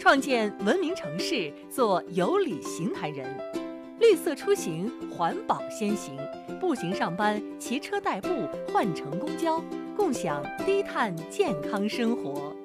创建文明城市，做有理行台人。绿色出行，环保先行，步行上班，骑车代步，换乘公交，共享低碳健康生活。